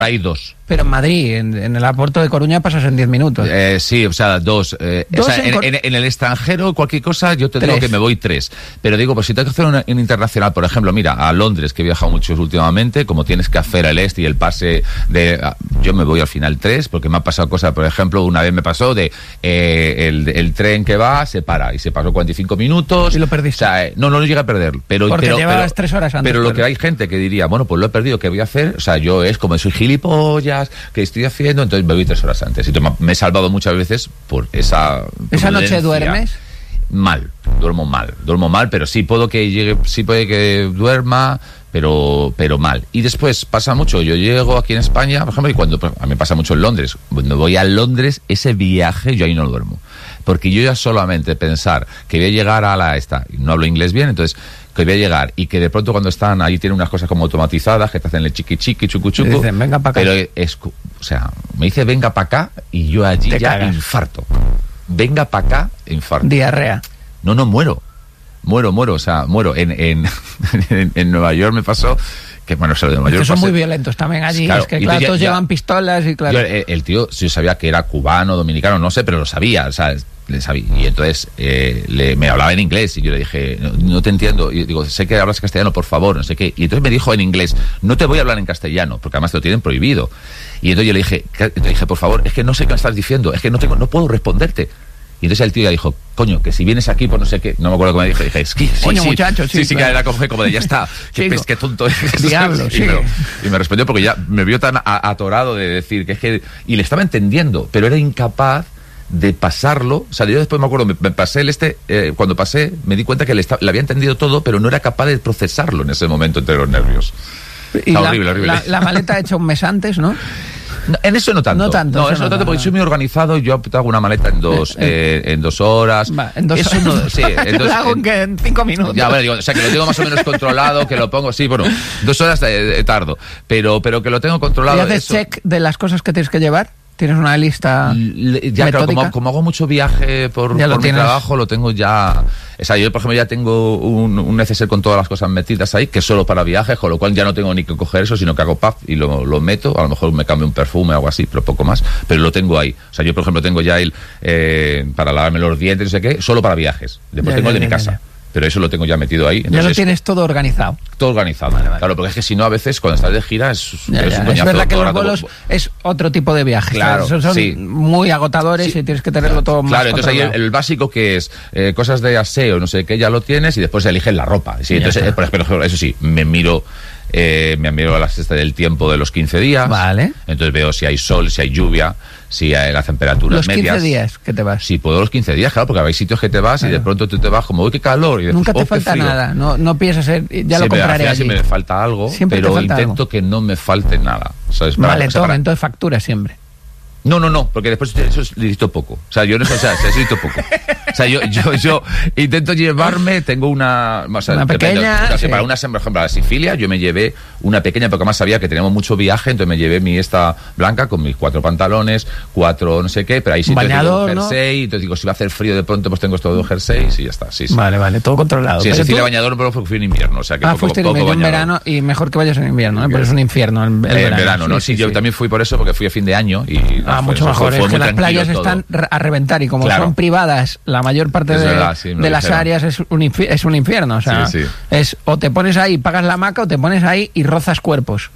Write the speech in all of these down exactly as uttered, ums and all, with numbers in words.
Hay dos. Pero en Madrid, en, en el aeropuerto de Coruña pasas en diez minutos. Eh, sí, o sea, dos. Eh, ¿Dos o sea, en, en, en, en el extranjero, cualquier cosa, yo te tres. digo que me voy tres. Pero digo, pues si tengo que hacer una, una internacional, por ejemplo, mira, a Londres, que he viajado mucho últimamente, como tienes que hacer el este y el pase de... Yo me voy al final tres, porque me ha pasado cosas, por ejemplo, una vez me pasó de eh, el, el tren que va, se para, y se pasó cuarenta y cinco minutos. Y lo perdiste. O sea, eh, no, no lo llegué a perder. Pero, porque pero, llevabas pero, tres horas antes. Pero lo que hay gente que diría, bueno, pues lo he perdido, ¿qué voy a hacer? O sea, yo es como soy gilipollas, que estoy haciendo, entonces me voy tres horas antes. Y me he salvado muchas veces por esa... ¿Esa noche duermes? Mal, duermo mal, duermo mal, pero sí puedo que llegue, sí puede que duerma, pero pero mal. Y después pasa mucho, yo llego aquí en España, por ejemplo, y cuando a mí me pasa mucho en Londres, cuando voy a Londres, ese viaje yo ahí no duermo. Porque yo ya solamente pensar que voy a llegar a la esta, no hablo inglés bien, entonces que voy a llegar y que de pronto cuando están ahí tienen unas cosas como automatizadas que te hacen el chiqui chiqui, chucu chucu. Dicen, venga para acá. Pero es, o sea, me dice venga para acá y yo allí te ya cagas. infarto. Venga para acá, infarto. Diarrea. No, no, muero. Muero, muero, o sea, muero. En, en, en, en Nueva York me pasó que, bueno, o sea, de Nueva Es York que son pasé, muy violentos también allí. claro, Es que, y claro, ya- todos ya- llevan pistolas y claro. Yo, el, el tío, yo sabía que era cubano, dominicano, no sé, pero lo sabía, o sea, le sabía. Y entonces eh, le, me hablaba en inglés y yo le dije, no, no te entiendo. Y digo, sé que hablas castellano, por favor, no sé qué. Y entonces me dijo en inglés, no te voy a hablar en castellano, porque además te lo tienen prohibido. Y entonces yo le dije, le dije, por favor, es que no sé qué me estás diciendo, es que no tengo, no puedo responderte. Y entonces el tío ya dijo, coño, que si vienes aquí por no sé qué, no me acuerdo cómo me dije, dije, es que sí, Coño, sí, muchacho, sí, sí, sí, claro. que era como, como de ya está, que Chico. pes, qué tonto es. Diablo, y, sí. me, y me respondió porque ya me vio tan a- atorado de decir que es que, y le estaba entendiendo, pero era incapaz de pasarlo. O sea, yo después me acuerdo, me, me pasé el este, eh, cuando pasé, me di cuenta que le, estaba, le había entendido todo, pero no era capaz de procesarlo en ese momento entre los nervios. Y Está la, horrible, horrible. La, la maleta hecha un mes antes, ¿no? No, en eso no tanto. No tanto, No, eso eso no no tanto, tanto. porque soy muy organizado y yo hago una maleta en dos, eh, en dos horas. Va, en dos Eso horas. no, sí, en Yo dos, lo hago en- en, que en cinco minutos. Ya, bueno, digo, o sea, que lo tengo más o menos controlado, que lo pongo, sí, bueno, dos horas eh, eh, tardo, pero, pero que lo tengo controlado. ¿Y haces eso. check de las cosas que tienes que llevar? ¿Tienes una lista Le- ya, claro, metódica? como, como hago mucho viaje por, Ya lo por mi tienes. trabajo, lo tengo ya. O sea, yo, por ejemplo, ya tengo un, un neceser con todas las cosas metidas ahí, que es solo para viajes, con lo cual ya no tengo ni que coger eso, sino que hago puff y lo, lo meto. A lo mejor me cambio un perfume o algo así, pero poco más. Pero lo tengo ahí. O sea, yo, por ejemplo, tengo ya el eh, para lavarme los dientes, no sé qué, solo para viajes. Después Ya, tengo ya, el de mi ya, casa. ya. Pero eso lo tengo ya metido ahí. Ya lo Entonces, tienes todo organizado. todo organizado. Vale, vale. Claro, porque es que si no, a veces cuando estás de gira es, Ya, es ya. un Es coñazo. verdad que todo los el rato. vuelos es otro tipo de viajes. Claro, Son, son sí. muy agotadores Sí. y tienes que tenerlo todo más Claro, entonces ahí el, controlado. el básico que es eh, cosas de aseo, no sé qué, ya lo tienes y después eliges la ropa. Sí, Ya entonces, está. eh, por ejemplo, eso sí, me miro eh, me miro a la cesta del tiempo de los quince días. Vale. Entonces veo si hay sol, si hay lluvia, si hay las temperaturas Los medias. quince días que te vas. Si puedo los quince días, claro, porque hay sitios que te vas Claro. y de pronto tú te vas como, uy, qué calor. Y después, Nunca te oh, qué falta frío. nada. No, no piensas en, ya lo Siempre, al compraré final allí. siempre me falta algo, Siempre te pero falta intento algo. que no me falte nada. ¿Sabes? Para- Vale, o sea, todo, para- entonces factura siempre. No, no, no, porque después eso es- necesito poco. O sea, yo no sé, o sea, necesito poco. O sea, yo, yo, yo intento llevarme, tengo una... O sea, Una depende, pequeña, o sea, sí. para una, por ejemplo, a la Sicilia, yo me llevé una pequeña, porque además sabía que teníamos mucho viaje, entonces me llevé mi esta blanca con mis cuatro pantalones, cuatro no sé qué, pero ahí sí Bañador, tengo ¿no? jersey, entonces digo, si va a hacer frío de pronto, pues tengo estos dos jerseys y ya está, sí, sí. Vale, vale, todo controlado. Sí, en Pero Sicilia tú- bañador, pero fui en invierno, o sea que Ah, poco, fuiste poco en bañador. verano y mejor que vayas en invierno, ¿eh? Porque es un infierno el, el Eh, verano. verano, ¿no? Sí, yo también fui por eso, porque fui a fin de año y... Ah, fue- mucho fue- mejor. fue Es que muy las tranquilo playas todo. están re- a reventar y como Claro. son privadas, la mayor parte Es de, verdad, sí, me lo de las dijeron. áreas es un, infi- es un infierno. O sea, Sí, sí. es o te pones ahí, pagas la hamaca o te pones ahí y rozas cuerpos.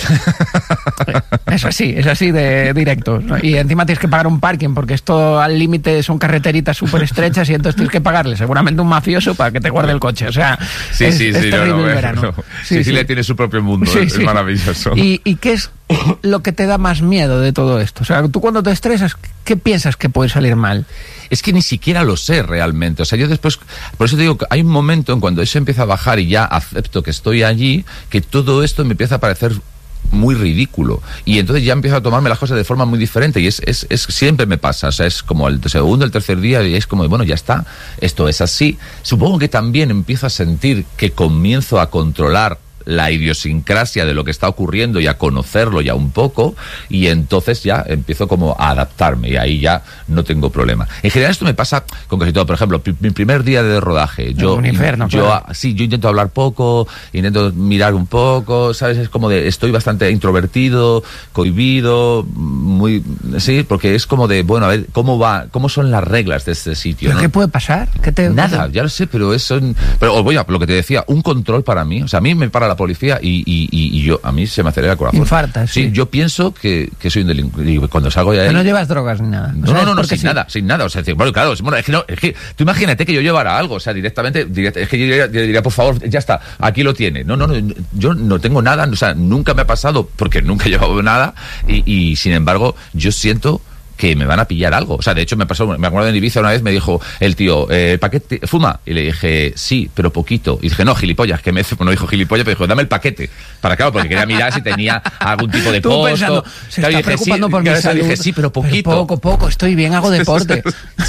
Es así, es así de directo. ¿no? Y encima tienes que pagar un parking porque esto al límite son carreteritas súper estrechas y entonces tienes que pagarle seguramente un mafioso para que te guarde el coche. O sea, Sí, es, sí, es sí, no, terrible no, el eh, verano. no. Sí, Sicilia sí. tiene su propio mundo, Sí, es, sí. es maravilloso. ¿Y, ¿Y qué es lo que te da más miedo de todo esto? O sea, tú cuando te estresas, ¿qué piensas que puede salir mal? Es que ni siquiera lo sé realmente. O sea, yo después, por eso te digo que hay un momento en cuando eso empieza a bajar y ya acepto que estoy allí, que todo esto me empieza a parecer muy ridículo y entonces ya empiezo a tomarme las cosas de forma muy diferente y es, es, es siempre me pasa, o sea, es como el segundo, el tercer día y es como, bueno, ya está, esto es así. Supongo que también empiezo a sentir que comienzo a controlar la idiosincrasia de lo que está ocurriendo y a conocerlo ya un poco, y entonces ya empiezo como a adaptarme y ahí ya no tengo problema. En general esto me pasa con casi todo. Por ejemplo, mi primer día de rodaje, yo, un infierno, yo claro. sí, yo intento hablar poco, intento mirar un poco, ¿sabes? Es como de, estoy bastante introvertido, cohibido, muy, sí, porque es como de, bueno, a ver, ¿cómo va, cómo son las reglas de este sitio? ¿Pero ¿no? qué puede pasar? ¿Qué te, Nada, qué te... ya lo sé, pero eso, pero os voy a lo que te decía, un control para mí, o sea, a mí me para la policía y, y, y, y yo, a mí se me acelera el corazón. Infartas, sí. Sí, yo pienso que, que soy un delincuente, y cuando salgo de ahí... No llevas drogas ni nada. No, o sea, no, no, no, sin sí. nada, sin nada, o sea, bueno, claro, bueno, es que no, es que, tú imagínate que yo llevara algo, o sea, directamente, directa, es que yo diría, yo diría, por favor, ya está, aquí lo tiene. No, no, no, yo no tengo nada, o sea, nunca me ha pasado, porque nunca he llevado nada, y, y sin embargo, yo siento que me van a pillar algo. O sea, de hecho me pasó, me acuerdo en Ibiza una vez, me dijo el tío, eh, ¿paquete fuma? Y le dije, sí, pero poquito. Y dije, no, gilipollas, que me no dijo gilipollas, pero dijo, dame el paquete. Para claro, porque quería mirar si tenía algún tipo de Tú posto. pensando, se claro, está dije, preocupando sí, por mi claro, salud. dije, sí, pero poquito. Pero poco, poco, estoy bien, hago deporte.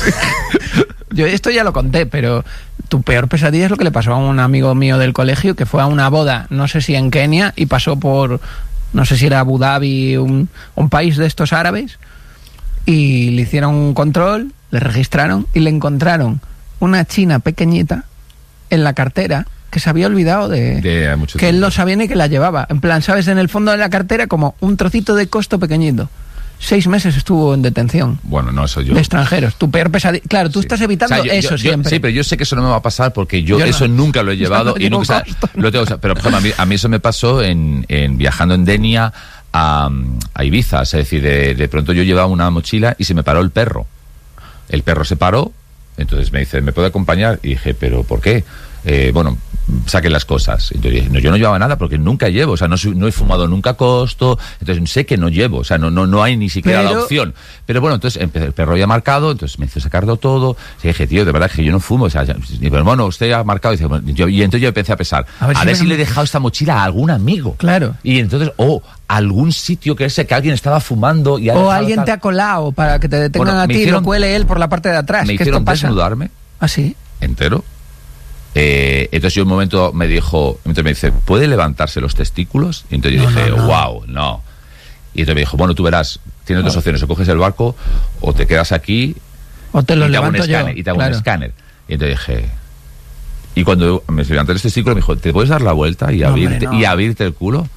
Yo esto ya lo conté, pero tu peor pesadilla es lo que le pasó a un amigo mío del colegio, que fue a una boda, no sé si en Kenia, y pasó por, no sé si era Abu Dhabi, un, un país de estos árabes, y le hicieron un control, le registraron y le encontraron una china pequeñita en la cartera que se había olvidado de, de mucho que tiempo. él no sabía ni que la llevaba. En plan, ¿sabes? En el fondo de la cartera como un trocito de costo pequeñito. Seis meses estuvo en detención. Bueno, no, eso yo... De extranjeros. Tu peor pesadilla. Claro, tú Sí. estás evitando O sea, yo- eso yo- yo- siempre. Sí, pero yo sé que eso no me va a pasar porque yo, Yo no. eso nunca lo he llevado No y nunca, o sea, tengo costo. lo tengo, o sea, pero por ejemplo, a mí, a mí eso me pasó en, en viajando en Denia a, a Ibiza. Es decir, de, de pronto yo llevaba una mochila y se me paró el perro. El perro se paró, entonces me dice, ¿me puede acompañar? Y dije, ¿pero por qué? Eh, bueno, saquen las cosas. Y yo dije, no, yo no llevaba nada porque nunca llevo, o sea, no, soy- no he fumado nunca costo, entonces sé que no llevo, o sea, no, no, no hay ni siquiera Pero- la opción. Pero bueno, entonces empecé, el perro ya ha marcado, entonces me hizo sacarlo todo, y dije, tío, de verdad que yo no fumo, o sea, ya- y, pero bueno, usted ha marcado, y, dice, bueno, yo- y entonces yo empecé a pensar, A a ver ver, si si me- le he dejado esta mochila a algún amigo. Claro. Y entonces, o algún sitio que sé que alguien estaba fumando y ha O dejado alguien tal- te ha colado para que te detengan Bueno, a me ti y hicieron- lo cuele él por la parte de atrás. Me que hicieron esto pasa. desnudarme ¿Ah, sí? entero. Eh, entonces yo un momento me dijo, entonces me dice, ¿puede levantarse los testículos? Y entonces yo No, dije, no, no. wow, no. Y entonces me dijo, bueno, tú verás, tienes dos opciones, o coges el barco o te quedas aquí O te lo y te hago un levanto yo. escáner. Y te hago Claro. un escáner. Y entonces dije... Y cuando me levanté los testículos me dijo, ¿te puedes dar la vuelta y, No, hombre, abrirte, no. y abrirte el culo?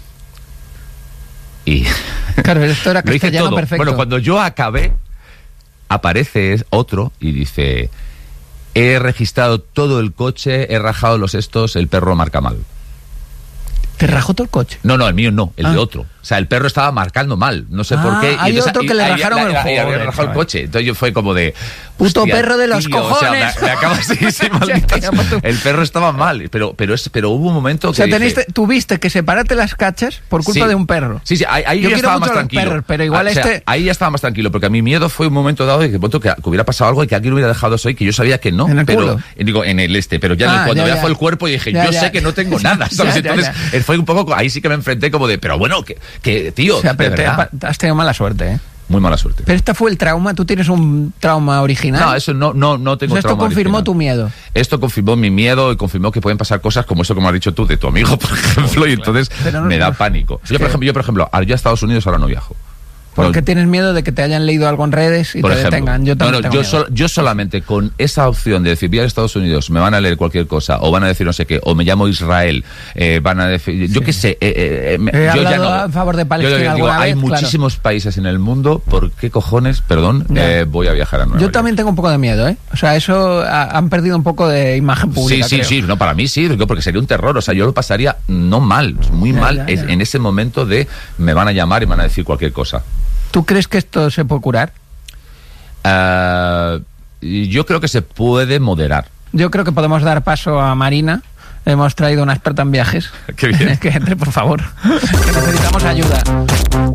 Y... Claro, esto era Lo hice castellano todo. perfecto. Bueno, cuando yo acabé, aparece otro y dice, he registrado todo el coche, he rajado los estos, el perro marca mal. ¿Te rajó todo el coche? No, no, el mío no, el Ah. de otro. O sea, el perro estaba marcando mal, no sé Ah, por qué. hay otro que le ahí- rajaron ahí- el ahí había joder, rajado el chaval. coche. Entonces yo fue como de... Puto hostia, perro de los tío, o sea, cojones. me, me acaba sí, sí, maldito. Ya, ya, El perro estaba mal, pero, pero, es, pero hubo un momento O sea, que dije- teniste, tuviste que separarte las cachas por culpa Sí. de un perro. Sí, sí, ahí, ahí Yo ya quiero estaba mucho más a los tranquilo. perros, pero igual Ah, o sea, este- ahí ya estaba más tranquilo, porque a mi miedo fue un momento dado de que, de pronto que, que hubiera pasado algo y que alguien hubiera dejado eso ahí, que yo sabía que no. ¿En el pero, culo? eh, digo, en el este, pero ya en el- Ah, cuando ya, ya, ya. fue el cuerpo y dije, Ya, yo ya. sé que no tengo nada, ¿sabes? Ya, ya, Entonces, ya. eh, fue un poco, ahí sí que me enfrenté como de, pero bueno, que, que tío, O sea, pero de te, verdad, pa- has tenido mala suerte, ¿eh? muy mala suerte. Pero este fue el trauma. ¿Tú tienes un trauma original? No, eso no, no, no tengo O sea, esto trauma confirmó original. tu miedo. Esto confirmó mi miedo y confirmó que pueden pasar cosas como eso, como has dicho tú, de tu amigo, por ejemplo, y entonces Pero no- me da no- pánico. es Yo, por que- ejemplo, yo, por ejemplo, yo a Estados Unidos ahora no viajo. ¿Por No, qué tienes miedo de que te hayan leído algo en redes y por te ejemplo. detengan? Yo No, también no, tengo yo, miedo. sol- yo solamente con esa opción de decir, voy a Estados Unidos, me van a leer cualquier cosa, o van a decir no sé qué, o me llamo Israel, eh, van a decir, yo Sí. qué sé, eh, eh, eh, me- He yo ya hablado no. a favor de Palestina Yo digo, alguna hay vez, claro. muchísimos países en el mundo, ¿por qué cojones, perdón, Ya. eh, voy a viajar a Nueva Yo York? también tengo un poco de miedo, ¿eh? O sea, eso ha- han perdido un poco de imagen pública. Sí, sí, creo. sí, no, para mí sí, digo, porque sería un terror, o sea, yo lo pasaría no mal, muy Ya, mal, ya, es- ya. en ese momento de me van a llamar y me van a decir cualquier cosa. ¿Tú crees que esto se puede curar? Ah, yo creo que se puede moderar. Yo creo que podemos dar paso a Marina. Hemos traído una experta en viajes. Qué bien. Que entre, por favor. Que necesitamos ayuda.